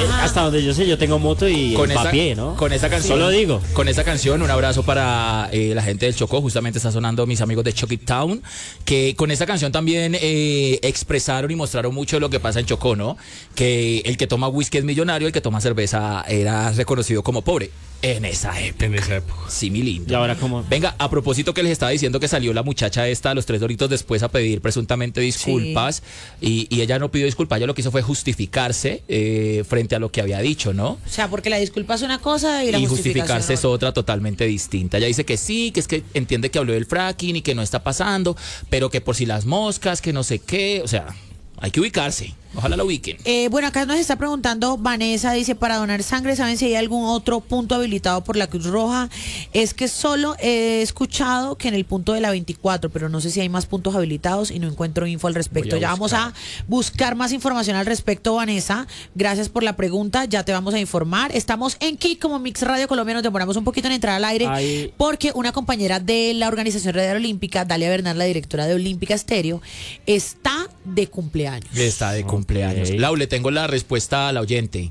hasta donde yo sé, yo tengo moto y a pie, ¿no? Con esa canción. Solo digo. Con esa canción, un abrazo para la gente del Chocó. Justamente está sonando mis amigos de Chucky Town, que con esta canción también expresaron y mostraron mucho de lo que pasa en Chocó, ¿no? Que el que toma whisky es millonario, el que toma cerveza era reconocido como pobre. En esa época. Sí, mi lindo. Y ahora, ¿cómo? Venga, a propósito que les estaba diciendo que salió la muchacha esta a los 3 doritos después a pedir presuntamente disculpas, y ella no pidió disculpas, ella lo que hizo fue justificarse frente a lo que había dicho, ¿no? O sea, porque la disculpa es una cosa y la justificarse es otra totalmente distinta. Ella dice que sí, que es que entiende que habló del fracking y que no está pasando, pero que por si las moscas, que no sé qué, o sea, hay que ubicarse. Ojalá lo ubiquen. Bueno, acá nos está preguntando Vanessa, dice, para donar sangre, ¿saben si hay algún otro punto habilitado por la Cruz Roja? Es que solo he escuchado que en el punto de la 24, pero no sé si hay más puntos habilitados y no encuentro info al respecto. Ya vamos a buscar más información al respecto, Vanessa. Gracias por la pregunta, ya te vamos a informar. Estamos en Kick como Mix Radio Colombia, nos demoramos un poquito en entrar al aire porque una compañera de la Organización Radial Olímpica, Dalia Bernal, la directora de Olímpica Estéreo, está de cumpleaños. Está de cumpleaños. Lau, le tengo la respuesta al oyente.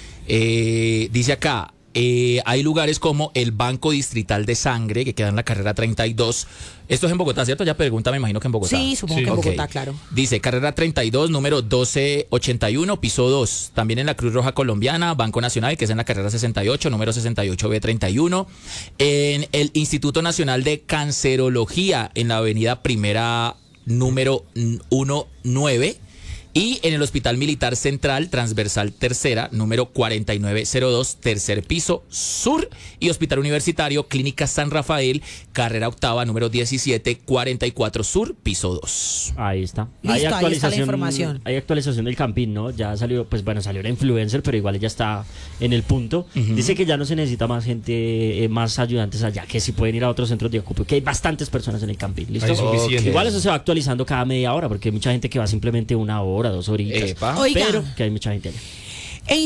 Dice acá, hay lugares como el Banco Distrital de Sangre, que queda en la carrera 32. Esto es en Bogotá, ¿cierto? Ya pregunta, me imagino que en Bogotá. Sí, supongo que en Bogotá, claro. Dice, carrera 32, número 1281, piso 2. También en la Cruz Roja Colombiana, Banco Nacional, que es en la carrera 68, número 68B31. En el Instituto Nacional de Cancerología, en la avenida Primera, número 19. Y en el Hospital Militar Central, transversal tercera, número 4902, tercer piso, sur. Y Hospital Universitario, Clínica San Rafael, carrera octava, número 1744, sur, piso 2. Ahí está. Listo, Hay actualización, ahí está la información. Hay actualización del Campín, ¿no? Ya salió, pues bueno, salió la influencer, pero igual ella está en el punto. Dice que ya no se necesita más gente, más ayudantes allá, que si pueden ir a otros centros de ocupio, que hay bastantes personas en el Campín. ¿Listo? Igual eso se va actualizando cada media hora, porque hay mucha gente que va simplemente 1 hora, 2 horitas. Pero que hay mucha gente allá. E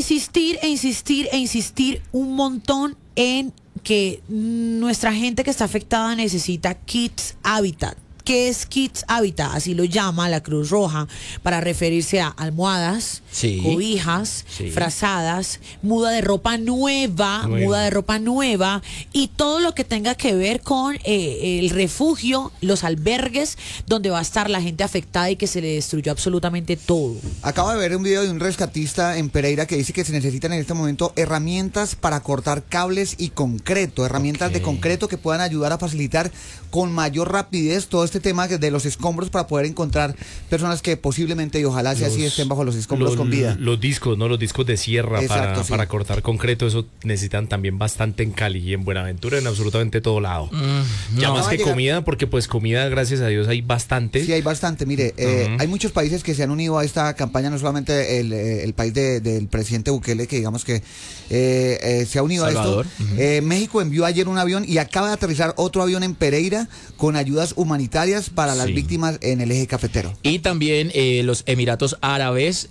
insistir un montón en que nuestra gente que está afectada necesita Kids Habitat. ¿Qué es Kids Habitat? Así lo llama la Cruz Roja, para referirse a almohadas, cobijas, frazadas, muda de ropa nueva y todo lo que tenga que ver con el refugio, los albergues donde va a estar la gente afectada y que se le destruyó absolutamente todo. Acabo de ver un video de un rescatista en Pereira que dice que se necesitan en este momento herramientas para cortar cables y concreto, herramientas de concreto que puedan ayudar a facilitar con mayor rapidez todo este tema de los escombros, para poder encontrar personas que posiblemente y ojalá sea así estén bajo los escombros con vida. Los discos, ¿no? Los discos de sierra. Exacto, para cortar concreto, eso necesitan también bastante en Cali y en Buenaventura, en absolutamente todo lado. Ya más que comida, porque pues comida, gracias a Dios, hay bastante. Sí, hay bastante. Mire, hay muchos países que se han unido a esta campaña, no solamente el país del presidente Bukele, que digamos que se ha unido Salvador. a esto. México envió ayer un avión y acaba de aterrizar otro avión en Pereira con ayudas humanitarias para las víctimas en el eje cafetero. Y también los Emiratos Árabes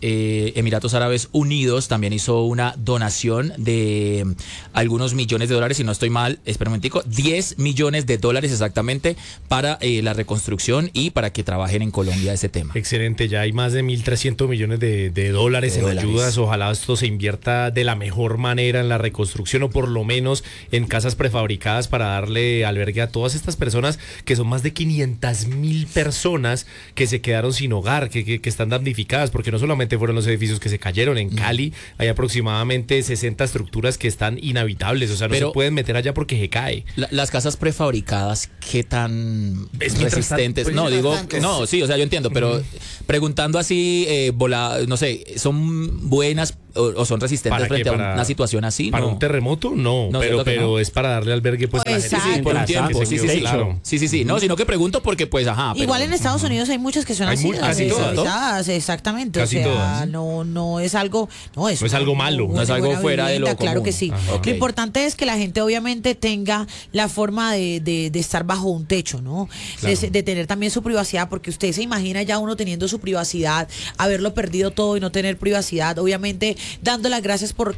Unidos también hizo una donación de algunos millones de dólares, si no estoy mal, espera un momentico, 10 millones de dólares exactamente para la reconstrucción y para que trabajen en Colombia ese tema. Excelente, ya hay más de 1.300 millones de dólares en ayudas. Ojalá esto se invierta de la mejor manera en la reconstrucción, o por lo menos en casas prefabricadas, para darle albergue a todas estas personas, que son más de 500.000 personas que se quedaron sin hogar, que están damnificadas, porque no solamente fueron los edificios que se cayeron. En Cali hay aproximadamente 60 estructuras que están inhabitables, o sea, no se pueden meter allá porque se cae. Las casas prefabricadas, ¿qué tan resistentes? Sí, o sea, yo entiendo, pero preguntando así, no sé, ¿son buenas o son resistentes frente a una situación así? ¿Para un terremoto? No, pero es para darle albergue pues a la gente. Sí, por un tiempo. Claro. Sí, no, sino que pregunto porque pues, igual en Estados Unidos hay muchas que son así, casi todas, exactamente. Casi todas. No es algo, no es algo malo, no es algo fuera de lo común. Claro que sí. Lo importante es que la gente obviamente tenga la forma de estar bajo un techo, ¿no? Claro. De tener también su privacidad, porque usted se imagina ya uno teniendo su privacidad, haberlo perdido todo y no tener privacidad, obviamente dando las gracias por